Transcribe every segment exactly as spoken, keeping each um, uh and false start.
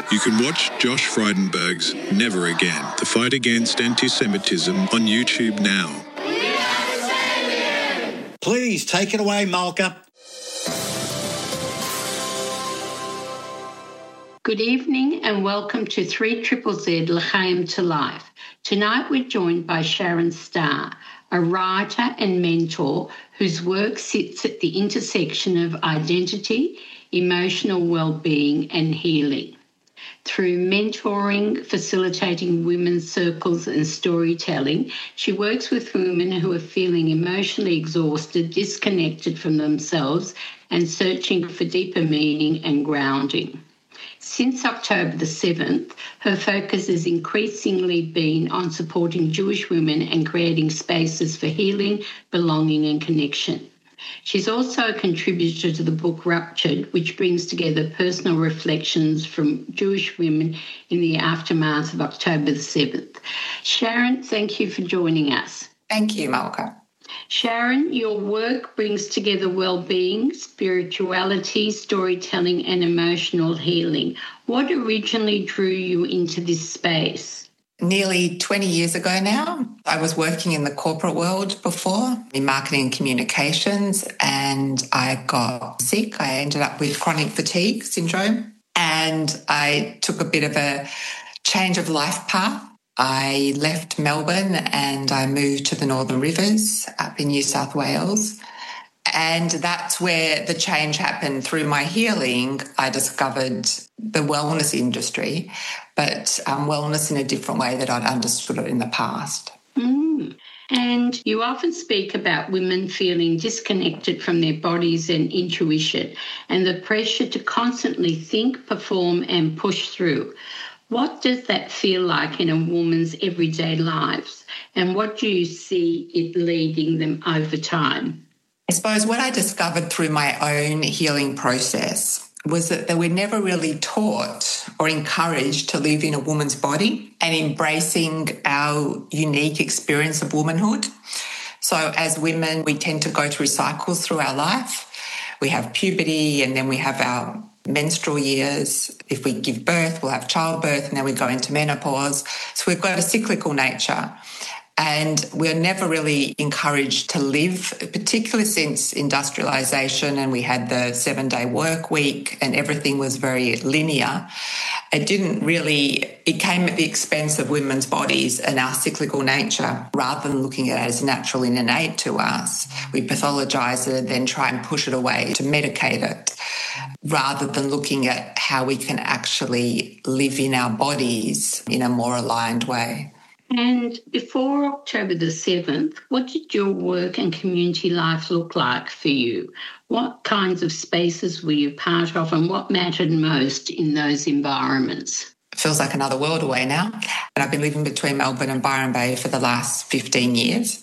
You can watch Josh Frydenberg's Never Again, the fight against anti-Semitism on YouTube now. Please take it away, Malka. Good evening and welcome to three Z Z L'chaim to Life. Tonight we're joined by Sharon Starr, a writer and mentor whose work sits at the intersection of identity, emotional well-being and healing. Through mentoring, facilitating women's circles and storytelling, she works with women who are feeling emotionally exhausted, disconnected from themselves and searching for deeper meaning and grounding. Since October the seventh, her focus has increasingly been on supporting Jewish women and creating spaces for healing, belonging and connection. She's also a contributor to the book Ruptured, which brings together personal reflections from Jewish women in the aftermath of October the seventh. Sharon, thank you for joining us. Thank you, Malka. Sharon, your work brings together well-being, spirituality, storytelling and emotional healing. What originally drew you into this space? Nearly twenty years ago now, I was working in the corporate world before, in marketing and communications, and I got sick. I ended up with chronic fatigue syndrome, and I took a bit of a change of life path. I left Melbourne and I moved to the Northern Rivers up in New South Wales. And that's where the change happened. Through my healing, I discovered the wellness industry, but um, wellness in a different way that I'd understood it in the past. Mm. And you often speak about women feeling disconnected from their bodies and intuition and the pressure to constantly think, perform and push through. What does that feel like in a woman's everyday lives, and what do you see it leading them over time? I suppose what I discovered through my own healing process was that they were never really taught or encouraged to live in a woman's body and embracing our unique experience of womanhood. So as women, we tend to go through cycles through our life. We have puberty and then we have our menstrual years. If we give birth, we'll have childbirth and then we go into menopause. So we've got a cyclical nature. And we're never really encouraged to live, particularly since industrialisation and we had the seven-day work week and everything was very linear. It didn't really, it came at the expense of women's bodies and our cyclical nature. Rather than looking at it as natural and innate to us, we pathologise it and then try and push it away to medicate it, rather than looking at how we can actually live in our bodies in a more aligned way. And before October the seventh, what did your work and community life look like for you? What kinds of spaces were you part of and what mattered most in those environments? It feels like another world away now. And I've been living between Melbourne and Byron Bay for the last fifteen years.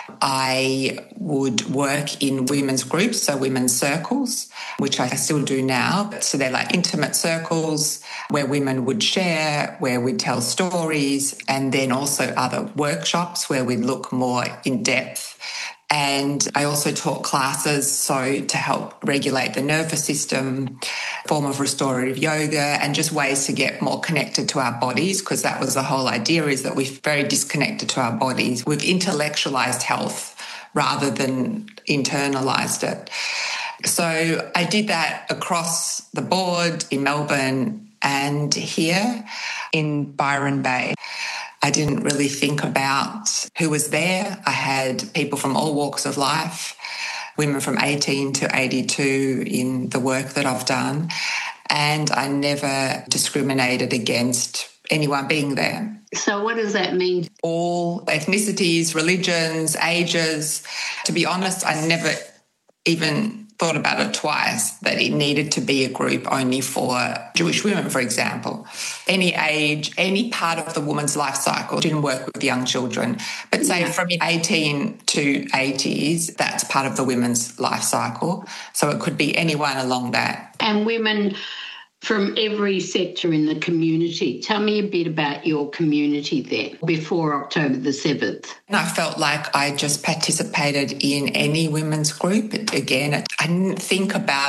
I would work in women's groups, so women's circles, which I still do now. So they're like intimate circles where women would share, where we'd tell stories, and then also other workshops where we'd look more in depth. And I also taught classes, so to help regulate the nervous system, form of restorative yoga, and just ways to get more connected to our bodies, because that was the whole idea, is that we're very disconnected to our bodies. We've intellectualized health rather than internalized it. So I did that across the board in Melbourne and here in Byron Bay. I didn't really think about who was there. I had people from all walks of life, women from eighteen to eighty-two in the work that I've done, and I never discriminated against anyone being there. So what does that mean? All ethnicities, religions, ages. To be honest, I never even thought about it twice, that it needed to be a group only for Jewish women, for example. Any age, any part of the woman's life cycle. Didn't work with young children. But say yeah. from eighteen to eighties, that's part of the women's life cycle. So it could be anyone along that. And women from every sector in the community. Tell me a bit about your community there before October the seventh. And I felt like I just participated in any women's group. Again, I didn't think about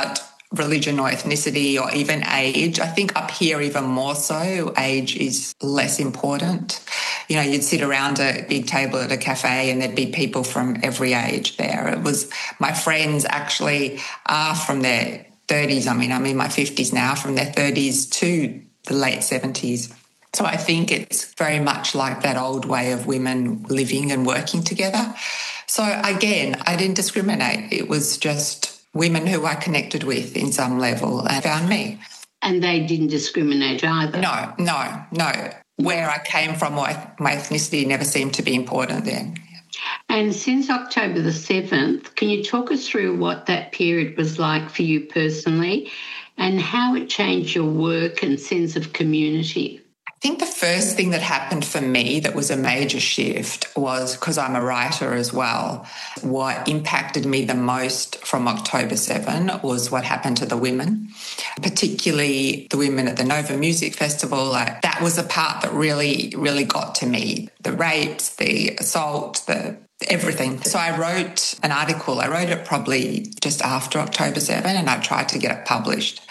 religion or ethnicity or even age. I think up here even more so, age is less important. You know, you'd sit around a big table at a cafe and there'd be people from every age there. It was, my friends actually are from their thirties. I mean, I'm in my fifties now, from their thirties to the late seventies. So I think it's very much like that old way of women living and working together. So again, I didn't discriminate. It was just women who I connected with in some level and found me. And they didn't discriminate either? No, no, no. Where I came from or my ethnicity never seemed to be important then. And since October the seventh, can you talk us through what that period was like for you personally and how it changed your work and sense of community? I think the first thing that happened for me that was a major shift was, because I'm a writer as well, what impacted me the most from October seventh was what happened to the women, particularly the women at the Nova Music Festival. Like, that was a part that really, really got to me. The rapes, the assault, the everything. So I wrote an article. I wrote it probably just after October seventh and I tried to get it published.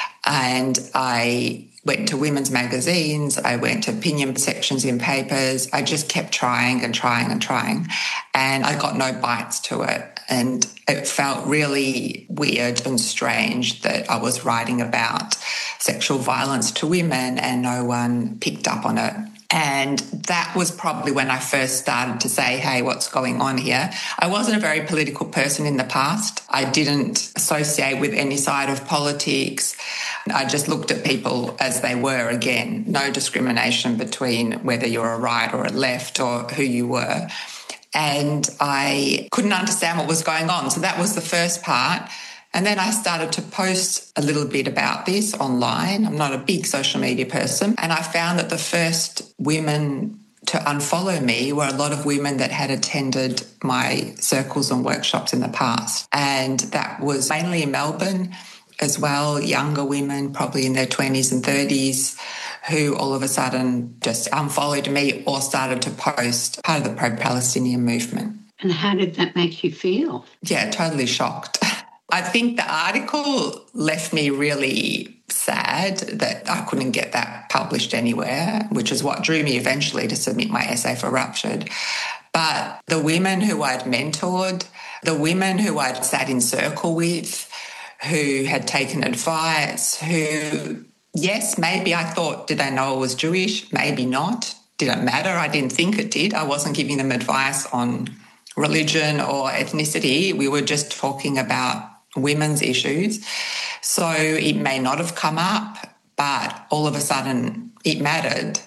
And I went to women's magazines, I went to opinion sections in papers. I just kept trying and trying and trying. And I got no bites to it. And it felt really weird and strange that I was writing about sexual violence to women and no one picked up on it. And that was probably when I first started to say, hey, what's going on here? I wasn't a very political person in the past. I didn't associate with any side of politics. I just looked at people as they were again. No discrimination between whether you're a right or a left or who you were. And I couldn't understand what was going on. So that was the first part. And then I started to post a little bit about this online. I'm not a big social media person. And I found that the first women to unfollow me were a lot of women that had attended my circles and workshops in the past. And that was mainly in Melbourne as well, younger women, probably in their twenties and thirties, who all of a sudden just unfollowed me or started to post, part of the pro-Palestinian movement. And how did that make you feel? Yeah, totally shocked. I think the article left me really sad that I couldn't get that published anywhere, which is what drew me eventually to submit my essay for Ruptured. But the women who I'd mentored, the women who I'd sat in circle with, who had taken advice, who, yes, maybe I thought, did they know I was Jewish? Maybe not. Did it matter? I didn't think it did. I wasn't giving them advice on religion or ethnicity. We were just talking about women's issues. So it may not have come up, but all of a sudden it mattered.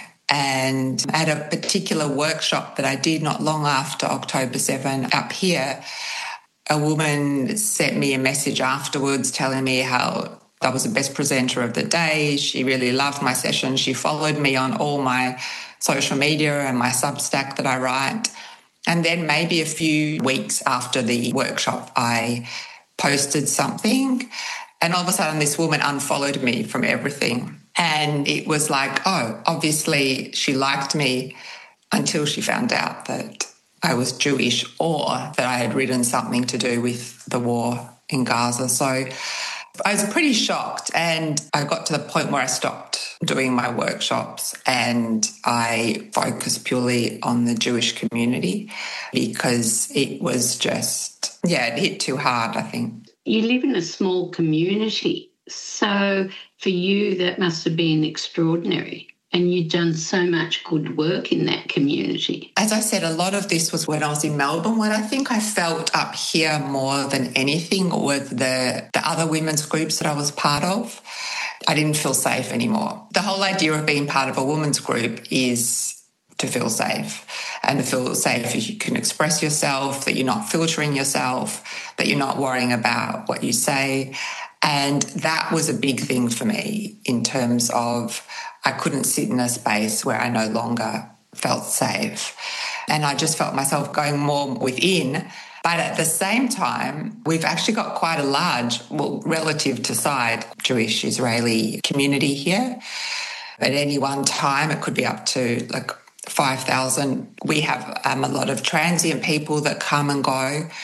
And at a particular workshop that I did not long after October seventh up here, a woman sent me a message afterwards telling me how I was the best presenter of the day. She really loved my session. She followed me on all my social media and my Substack that I write. And then maybe a few weeks after the workshop, I posted something and all of a sudden this woman unfollowed me from everything. And it was like, oh, obviously she liked me until she found out that I was Jewish or that I had written something to do with the war in Gaza. So I was pretty shocked and I got to the point where I stopped doing my workshops and I focused purely on the Jewish community because it was just, yeah, it hit too hard, I think. You live in a small community, so for you that must have been extraordinary. And you've done so much good work in that community. As I said, a lot of this was when I was in Melbourne. What I think I felt up here more than anything were the, the other women's groups that I was part of. I didn't feel safe anymore. The whole idea of being part of a women's group is to feel safe. And to feel safe is you can express yourself, that you're not filtering yourself, that you're not worrying about what you say. And that was a big thing for me in terms of I couldn't sit in a space where I no longer felt safe. And I just felt myself going more within. But at the same time, we've actually got quite a large, well, relative to side, Jewish Israeli community here. At any one time, it could be up to like five thousand. We have um, a lot of transient people that come and go.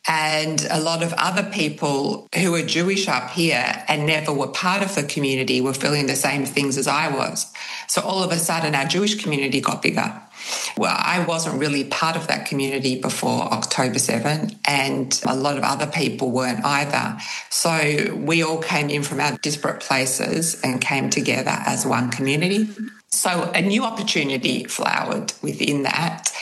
And a lot of other people who were Jewish up here and never were part of the community were feeling the same things as I was. So all of a sudden, our Jewish community got bigger. Well, I wasn't really part of that community before October seventh, and a lot of other people weren't either. So we all came in from our disparate places and came together as one community. So a new opportunity flowered within that.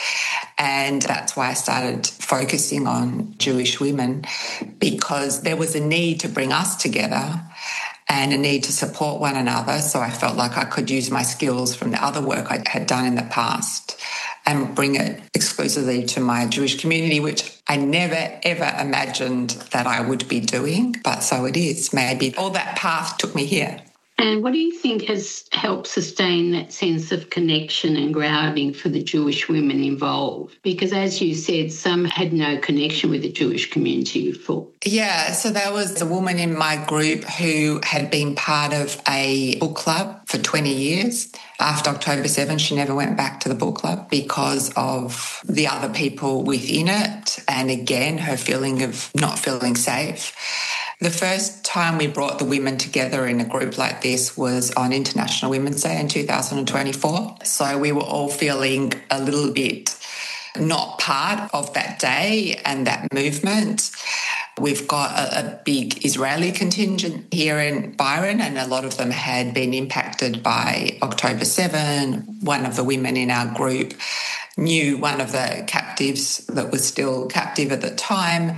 And that's why I started focusing on Jewish women, because there was a need to bring us together and a need to support one another. So I felt like I could use my skills from the other work I had done in the past and bring it exclusively to my Jewish community, which I never, ever imagined that I would be doing. But so it is. Maybe all that path took me here. And what do you think has helped sustain that sense of connection and grounding for the Jewish women involved? Because as you said, some had no connection with the Jewish community before. Yeah, so there was a woman in my group who had been part of a book club for twenty years. After October seventh, she never went back to the book club because of the other people within it. And again, her feeling of not feeling safe. The first time we brought the women together in a group like this was on International Women's Day in two thousand twenty-four. So we were all feeling a little bit not part of that day and that movement. We've got a, a big Israeli contingent here in Byron, and a lot of them had been impacted by October seventh. One of the women in our group knew one of the captives that was still captive at the time.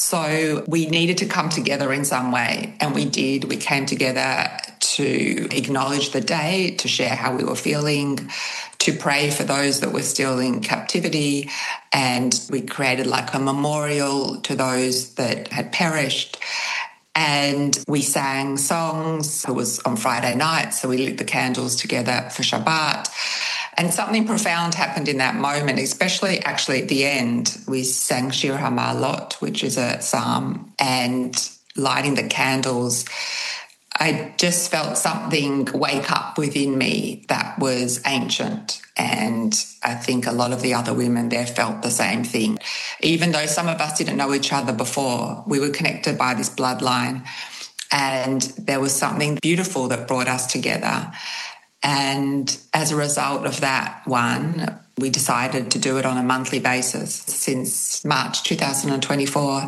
So we needed to come together in some way, and we did. We came together to acknowledge the day, to share how we were feeling, to pray for those that were still in captivity, and we created like a memorial to those that had perished. And we sang songs. It was on Friday night, so we lit the candles together for Shabbat. And something profound happened in that moment, especially actually at the end. We sang Shir HaMa'alot, which is a psalm, and lighting the candles, I just felt something wake up within me that was ancient. And I think a lot of the other women there felt the same thing. Even though some of us didn't know each other before, we were connected by this bloodline. And there was something beautiful that brought us together. And as a result of that one, we decided to do it on a monthly basis since March two thousand twenty-four.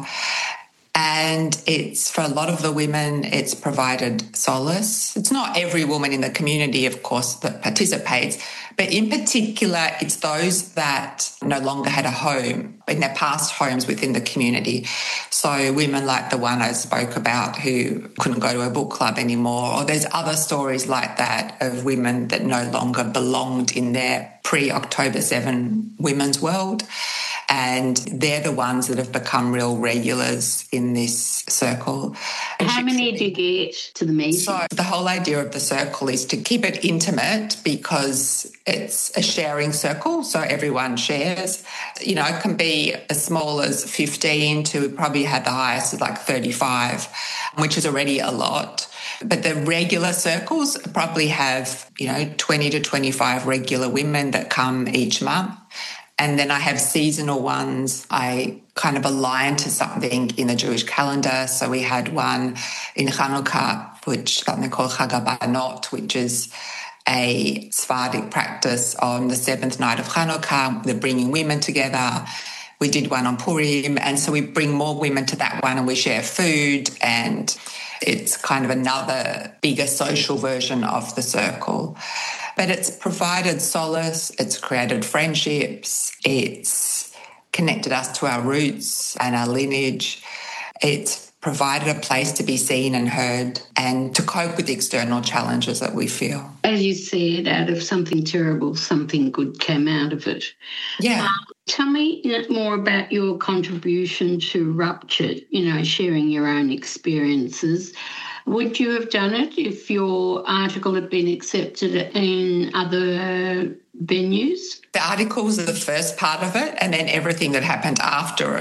And it's, for a lot of the women, it's provided solace. It's not every woman in the community, of course, that participates, but in particular, it's those that no longer had a home in their past homes within the community. So women like the one I spoke about who couldn't go to a book club anymore, or there's other stories like that of women that no longer belonged in their pre-October seventh women's world. And they're the ones that have become real regulars in this circle. How many do you get to the meeting? So the whole idea of the circle is to keep it intimate because it's a sharing circle, so everyone shares. You know, it can be as small as fifteen to probably have the highest of like thirty-five, which is already a lot. But the regular circles probably have, you know, twenty to twenty-five regular women that come each month. And then I have seasonal ones. I kind of align to something in the Jewish calendar. So we had one in Hanukkah, which something called Chag HaBanot, which is a Sephardic practice on the seventh night of Hanukkah. They're bringing women together. We did one on Purim. And so we bring more women to that one and we share food, and it's kind of another bigger social version of the circle. But it's provided solace, it's created friendships, it's connected us to our roots and our lineage. It's provided a place to be seen and heard and to cope with the external challenges that we feel. As you said, out of something terrible, something good came out of it. Yeah. Um, tell me more about your contribution to Rupture, you know, sharing your own experiences. Would you have done it if your article had been accepted in other venues? The article was the first part of it, and then everything that happened after it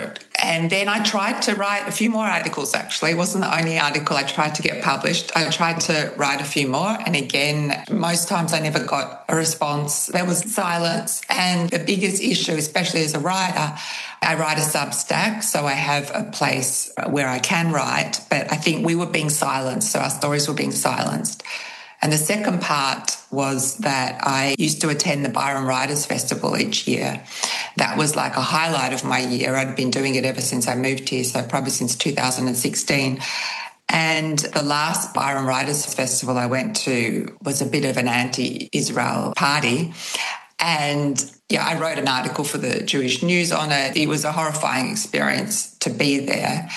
And then I tried to write a few more articles, actually. It wasn't the only article I tried to get published. I tried to write a few more. And again, most times I never got a response. There was silence. And the biggest issue, especially as a writer, I write a Substack, so I have a place where I can write. But I think we were being silenced, so our stories were being silenced. And the second part was that I used to attend the Byron Writers Festival each year. That was like a highlight of my year. I'd been doing it ever since I moved here, so probably since two thousand sixteen. And the last Byron Writers Festival I went to was a bit of an anti-Israel party. And yeah, I wrote an article for the Jewish News on it. It was a horrifying experience to be there.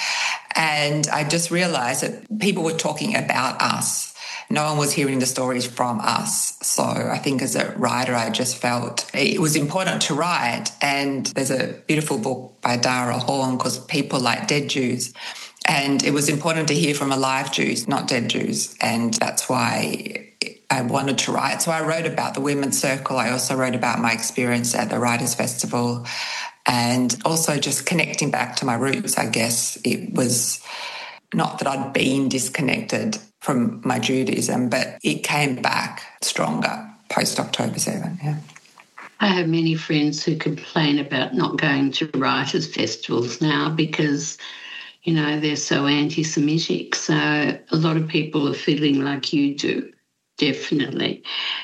And I just realised that people were talking about us. No one was hearing the stories from us. So I think as a writer, I just felt it was important to write. And there's a beautiful book by Dara Horn called People Like Dead Jews. And it was important to hear from alive Jews, not dead Jews. And that's why I wanted to write. So I wrote about the Women's Circle. I also wrote about my experience at the Writers' Festival and also just connecting back to my roots, I guess. It was not that I'd been disconnected from my Judaism, but it came back stronger post-October seventh, yeah. I have many friends who complain about not going to writers' festivals now because, you know, they're so anti-Semitic. So a lot of people are feeling like you do, definitely.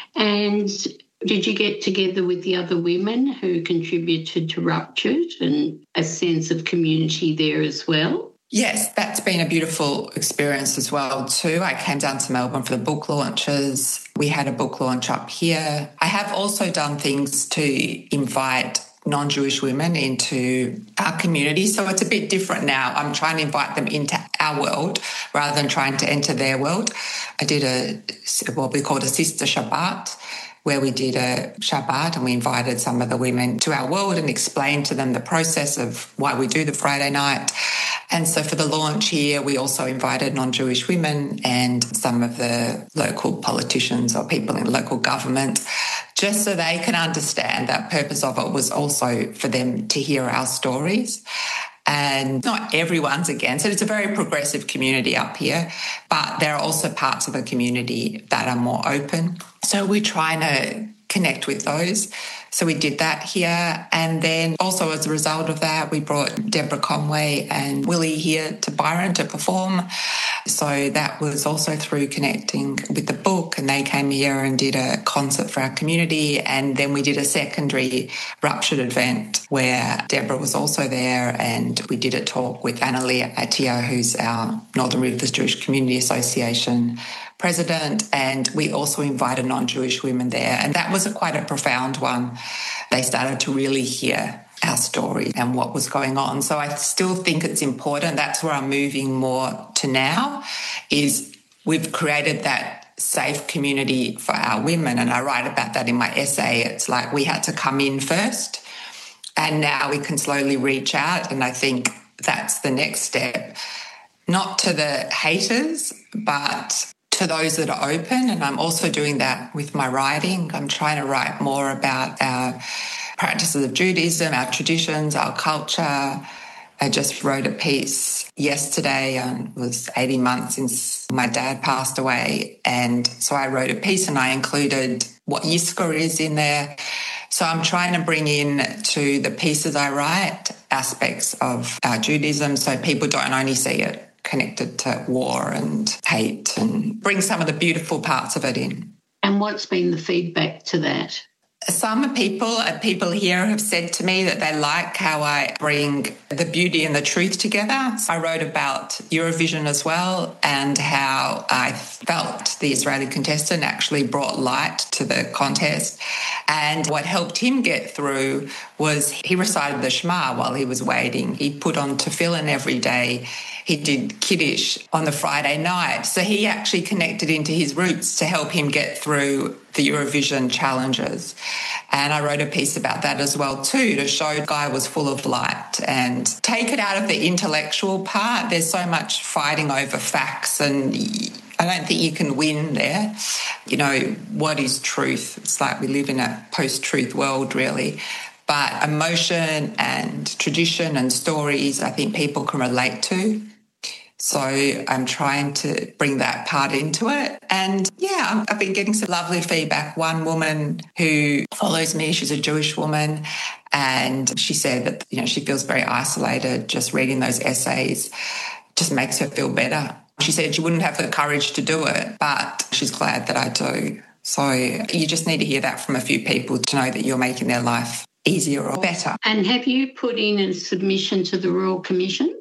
And did you get together with the other women who contributed to Ruptured and a sense of community there as well? Yes, that's been a beautiful experience as well too. I came down to Melbourne for the book launches. We had a book launch up here. I have also done things to invite non-Jewish women into our community. So it's a bit different now. I'm trying to invite them into our world rather than trying to enter their world. I did a what we called a Sister Shabbat, where we did a Shabbat and we invited some of the women to our world and explained to them the process of why we do the Friday night. And so for the launch here, we also invited non-Jewish women and some of the local politicians or people in local government, just so they can understand that purpose of it was also for them to hear our stories. And not everyone's against it. It's a very progressive community up here, but there are also parts of the community that are more open. So we're trying to connect with those. So we did that here. And then also as a result of that, we brought Deborah Conway and Willie here to Byron to perform. So that was also through connecting with the book, and they came here and did a concert for our community. And then we did a secondary Ruptured event where Deborah was also there, and we did a talk with Annalia Attia, who's our Northern Rivers Jewish Community Association president, and we also invited non-Jewish women there. And that was a quite a profound one. They started to really hear our story and what was going on. So I still think it's important. That's where I'm moving more to now, is we've created that safe community for our women. And I write about that in my essay. It's like we had to come in first, and now we can slowly reach out. And I think that's the next step, not to the haters, but to those that are open. And I'm also doing that with my writing. I'm trying to write more about our practices of Judaism, our traditions, our culture. I just wrote a piece yesterday. Um, it was eighty months since my dad passed away. And so I wrote a piece and I included what Yizkor is in there. So I'm trying to bring in to the pieces I write aspects of our Judaism so people don't only see it connected to war and hate, and bring some of the beautiful parts of it in. And what's been the feedback to that? Some people, people here have said to me that they like how I bring the beauty and the truth together. So I wrote about Eurovision as well, and how I felt the Israeli contestant actually brought light to the contest. And what helped him get through was he recited the Shema while he was waiting. He put on tefillin every day. He did Kiddush on the Friday night. So he actually connected into his roots to help him get through the Eurovision challenges. And I wrote a piece about that as well too, to show the guy was full of light and take it out of the intellectual part. There's so much fighting over facts, and I don't think you can win there. You know, what is truth? It's like we live in a post-truth world, really. But emotion and tradition and stories, I think people can relate to. So I'm trying to bring that part into it. And yeah, I've been getting some lovely feedback. One woman who follows me, she's a Jewish woman, and she said that, you know, she feels very isolated. Just reading those essays just makes her feel better. She said she wouldn't have the courage to do it, but she's glad that I do. So you just need to hear that from a few people to know that you're making their life easier or better. And have you put in a submission to the Royal Commission?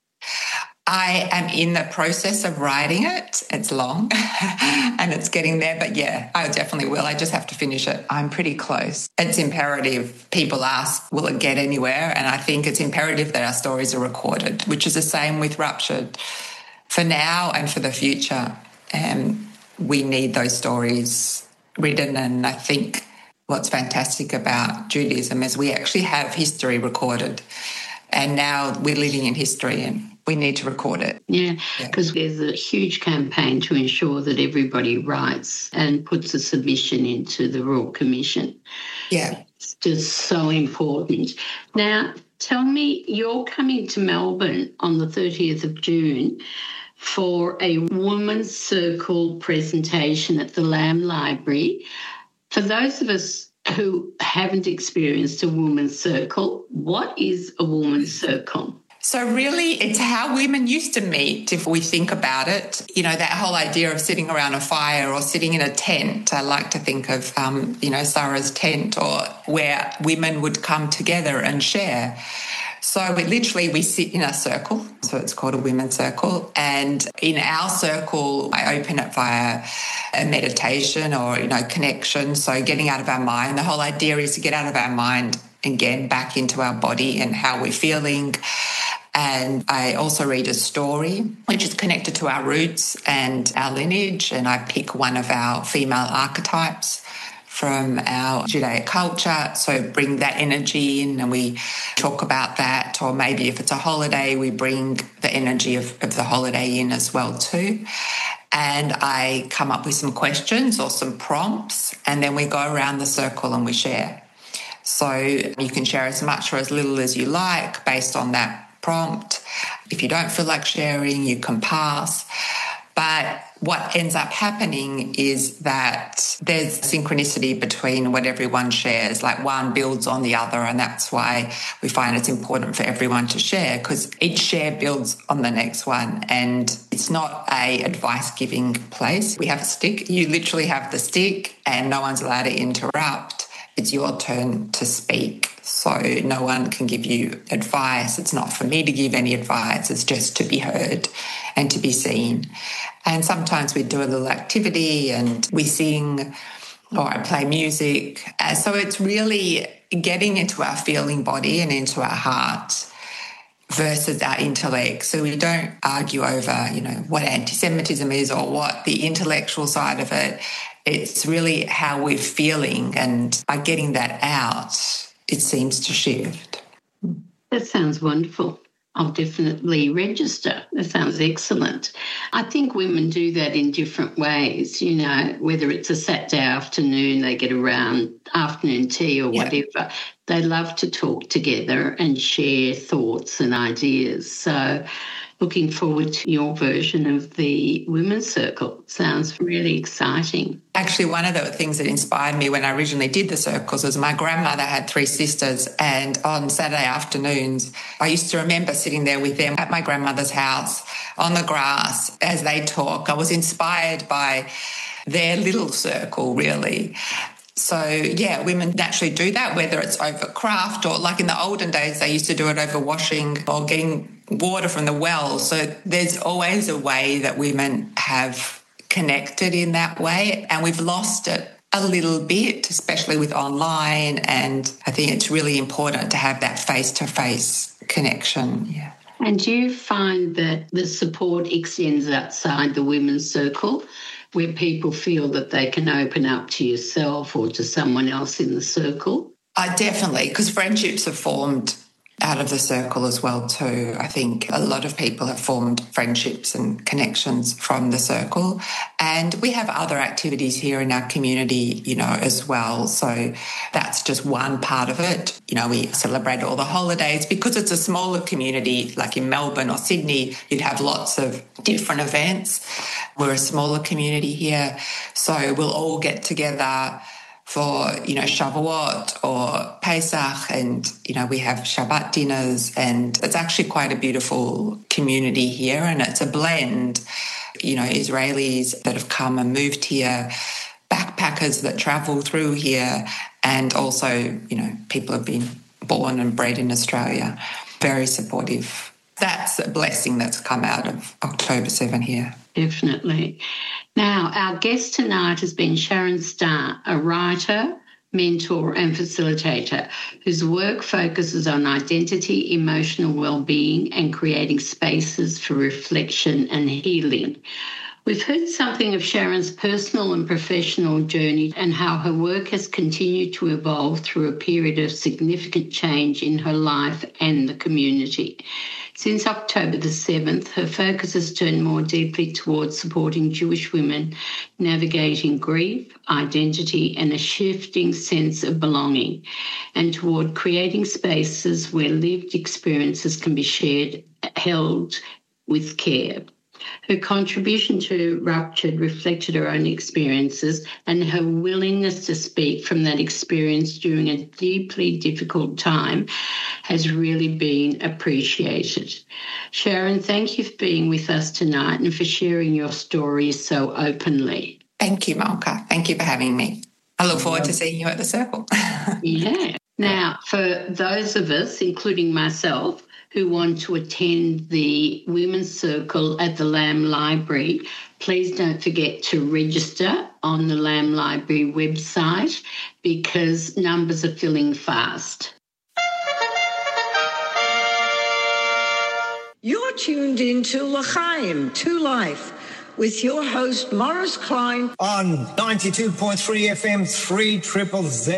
I am in the process of writing it. It's long and it's getting there, but yeah, I definitely will. I just have to finish it. I'm pretty close. It's imperative. People ask, will it get anywhere? And I think it's imperative that our stories are recorded, which is the same with Ruptured. For now and for the future, um, we need those stories written. And I think what's fantastic about Judaism is we actually have history recorded. And now we're living in history and we need to record it. Yeah, because yeah. There's a huge campaign to ensure that everybody writes and puts a submission into the Royal Commission. Yeah. It's just so important. Now, tell me, you're coming to Melbourne on the thirtieth of June for a Women's Circle presentation at the Lamb Library. For those of us who haven't experienced a women's circle, what is a women's circle? So really, it's how women used to meet, if we think about it. You know, that whole idea of sitting around a fire or sitting in a tent. I like to think of, um, you know, Sarah's tent, or where women would come together and share. So we literally, we sit in a circle, so it's called a women's circle. And in our circle, I open it via a meditation or, you know, connection, so getting out of our mind. The whole idea is to get out of our mind and get back into our body and how we're feeling. And I also read a story, which is connected to our roots and our lineage, and I pick one of our female archetypes from our Judaic culture, so bring that energy in and we talk about that. Or maybe if it's a holiday, we bring the energy of, of the holiday in as well too. And I come up with some questions or some prompts, and then we go around the circle and we share. So you can share as much or as little as you like based on that prompt. If you don't feel like sharing, you can pass. But what ends up happening is that there's synchronicity between what everyone shares, like one builds on the other, and that's why we find it's important for everyone to share, because each share builds on the next one, and it's not a advice-giving place. We have a stick. You literally have the stick and no one's allowed to interrupt. It's your turn to speak. So no one can give you advice. It's not for me to give any advice. It's just to be heard and to be seen. And sometimes we do a little activity and we sing, or I play music. Uh, so it's really getting into our feeling body and into our heart versus our intellect. So we don't argue over, you know, what anti-Semitism is or what the intellectual side of it. It's really how we're feeling, and by getting that out, it seems to shift. That sounds wonderful. I'll definitely register. That sounds excellent. I think women do that in different ways, you know, whether it's a Saturday afternoon, they get around afternoon tea or Yeah. whatever. They love to talk together and share thoughts and ideas. So looking forward to your version of the Women's Circle. Sounds really exciting. Actually, one of the things that inspired me when I originally did the circles was my grandmother had three sisters, and on Saturday afternoons, I used to remember sitting there with them at my grandmother's house on the grass as they talk. I was inspired by their little circle, really. So, yeah, women naturally do that, whether it's over craft or like in the olden days, they used to do it over washing or getting water from the well. So there's always a way that women have connected in that way, and we've lost it a little bit, especially with online. And I think it's really important to have that face-to-face connection. Yeah. And do you find that the support extends outside the women's circle, where people feel that they can open up to yourself or to someone else in the circle? I definitely, because friendships are formed out of the circle as well too. I think a lot of people have formed friendships and connections from the circle, and we have other activities here in our community, you know, as well. So that's just one part of it. You know, we celebrate all the holidays because it's a smaller community. Like in Melbourne or Sydney, you'd have lots of different events. We're a smaller community here, so we'll all get together for, you know, Shavuot or Pesach, and, you know, we have Shabbat dinners, and it's actually quite a beautiful community here, and it's a blend, you know, Israelis that have come and moved here, backpackers that travel through here, and also, you know, people have been born and bred in Australia. Very supportive. That's a blessing that's come out of October seventh here. Definitely. Now, our guest tonight has been Sharon Starr, a writer, mentor and facilitator whose work focuses on identity, emotional well-being and creating spaces for reflection and healing. We've heard something of Sharon's personal and professional journey and how her work has continued to evolve through a period of significant change in her life and the community. Since October the seventh, her focus has turned more deeply towards supporting Jewish women navigating grief, identity, and a shifting sense of belonging, and toward creating spaces where lived experiences can be shared, held with care. Her contribution to Ruptured reflected her own experiences, and her willingness to speak from that experience during a deeply difficult time has really been appreciated. Sharon, thank you for being with us tonight and for sharing your story so openly. Thank you, Malka. Thank you for having me. I look forward to seeing you at the circle. Yeah. Now, for those of us, including myself, who want to attend the Women's Circle at the Lamb Library, please don't forget to register on the Lamb Library website because numbers are filling fast. You're tuned into L'chaim, To Life, with your host Morris Klein On ninety-two point three F M, three triple Z.